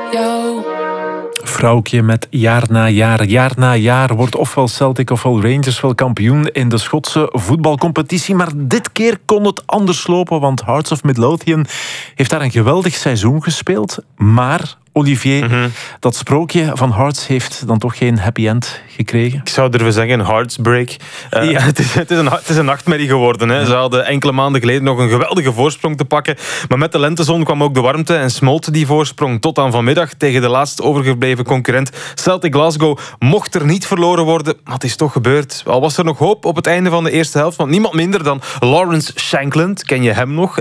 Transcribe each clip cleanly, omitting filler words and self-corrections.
jou. Vrouwtje met jaar na jaar wordt ofwel Celtic ofwel Rangers wel kampioen in de Schotse voetbalcompetitie. Maar dit keer kon het anders lopen, want Hearts of Midlothian heeft daar een geweldig seizoen gespeeld. Maar Olivier, dat sprookje van Hearts heeft dan toch geen happy end gekregen? Ik zou durven zeggen, heartsbreak. Ja. Het is een nachtmerrie geworden. Hè. Ze hadden enkele maanden geleden nog een geweldige voorsprong te pakken. Maar met de lentezon kwam ook de warmte en smolt die voorsprong tot aan vanmiddag tegen de laatst overgebleven concurrent Celtic Glasgow. Mocht er niet verloren worden, maar het is toch gebeurd. Al was er nog hoop op het einde van de eerste helft, want niemand minder dan Lawrence Shankland, ken je hem nog?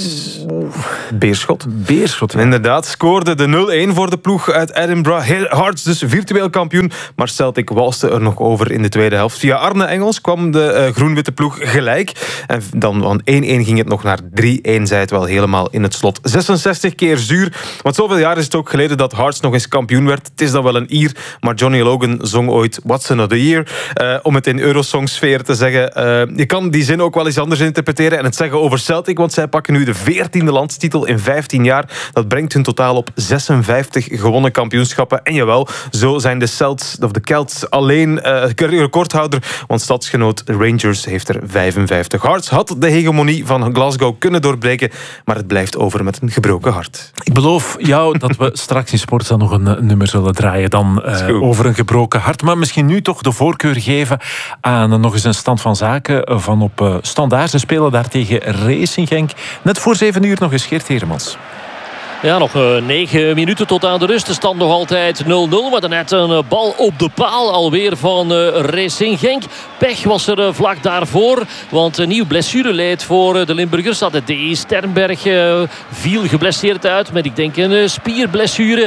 Ex-Beerschot. Beerschot, ja. Inderdaad, scoorde de 0-1 voor de ploeg uit Edinburgh. Hearts dus virtueel kampioen, maar Celtic walste er nog over in de tweede helft. Via Arne Engels kwam de groen-witte ploeg gelijk. En dan van 1-1 ging het nog naar 3-1, zei het wel helemaal in het slot. 66 keer zuur, want zoveel jaar is het ook geleden dat Hearts nog eens kampioen werd. Het is dan wel een Ier, maar Johnny Logan zong ooit What's Another Year? Om het in Eurosong-sfeer te zeggen. Je kan die zin ook wel eens anders interpreteren en het zeggen over Celtic, want zij pakken nu de 14e landstitel in 15 jaar. Dat brengt hun totaal op 56 gewonnen kampioenschappen. En jawel, zo zijn de Celts alleen recordhouder, want stadsgenoot Rangers heeft er 55. Hearts had de hegemonie van Glasgow kunnen doorbreken, maar het blijft over met een gebroken hart. Ik beloof jou dat we straks in Sport dan nog een nummer zullen draaien dan over een gebroken hart. Maar misschien nu toch de voorkeur geven aan nog eens een stand van zaken van op Standaard. Ze spelen daar tegen Racing Genk. Net voor 7 uur nog eens Geert Heremans. Ja, nog 9 minuten tot aan de rust. De stand nog altijd 0-0. Maar daarnet een bal op de paal alweer van Racing Genk. Pech was er vlak daarvoor. Want een nieuw blessureleed voor de Limburgers. De Sternberg viel geblesseerd uit met, ik denk, een spierblessure.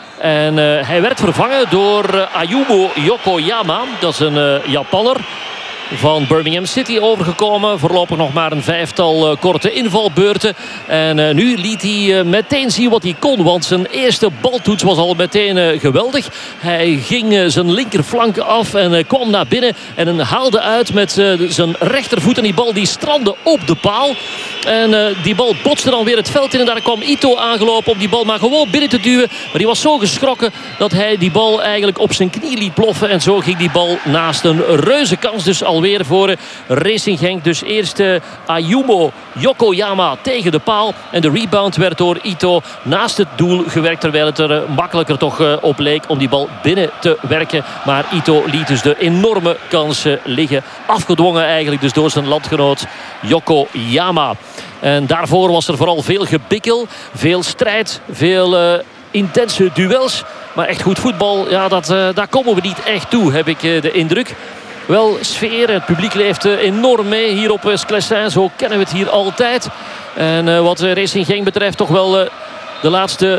En hij werd vervangen door Ayumu Yokoyama. Dat is een Japanner. Van Birmingham City overgekomen. Voorlopig nog maar een 5-tal korte invalbeurten. En nu liet hij meteen zien wat hij kon. Want zijn eerste baltoets was al meteen geweldig. Hij ging zijn linkerflank af en kwam naar binnen. En haalde uit met zijn rechtervoet. En die bal die strandde op de paal. En die bal botste dan weer het veld in. En daar kwam Ito aangelopen om die bal maar gewoon binnen te duwen. Maar die was zo geschrokken dat hij die bal eigenlijk op zijn knie liet ploffen. En zo ging die bal naast een reuze kans. Dus alweer voor Racing Genk. Dus eerst Ayumu Yokoyama tegen de paal. En de rebound werd door Ito naast het doel gewerkt. Terwijl het er makkelijker toch op leek om die bal binnen te werken. Maar Ito liet dus de enorme kansen liggen. Afgedwongen eigenlijk dus door zijn landgenoot Yokoyama. En daarvoor was er vooral veel gebikkel, veel strijd, veel intense duels. Maar echt goed voetbal, ja, daar komen we niet echt toe, heb ik de indruk. Wel sfeer, het publiek leeft enorm mee hier op Sclessin. Zo kennen we het hier altijd. En wat Racing Genk betreft toch wel het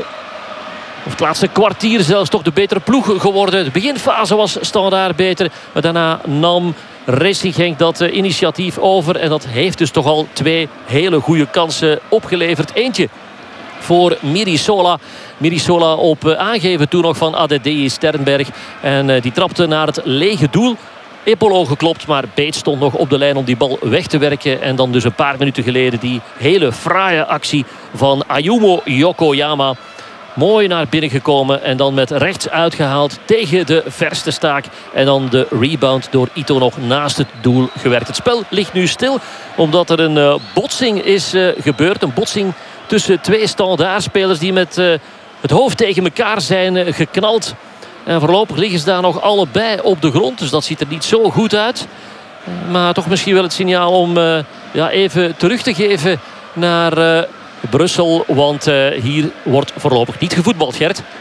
laatste kwartier zelfs toch de betere ploeg geworden. De beginfase was Standaard beter. Maar daarna nam Racing Genk dat initiatief over. En dat heeft dus toch al 2 hele goede kansen opgeleverd. Eentje voor Mirisola. Mirisola op aangeven toen nog van ADD Sternberg. En die trapte naar het lege doel. Epolo geklopt, maar Bates stond nog op de lijn om die bal weg te werken. En dan dus een paar minuten geleden die hele fraaie actie van Ayumu Yokoyama. Mooi naar binnen gekomen en dan met rechts uitgehaald tegen de verste staak. En dan de rebound door Ito nog naast het doel gewerkt. Het spel ligt nu stil omdat er een botsing is gebeurd. Een botsing tussen 2 Standaardspelers die met het hoofd tegen elkaar zijn geknald. En voorlopig liggen ze daar nog allebei op de grond. Dus dat ziet er niet zo goed uit. Maar toch misschien wel het signaal om even terug te geven naar Brussel. Want hier wordt voorlopig niet gevoetbald, Gert.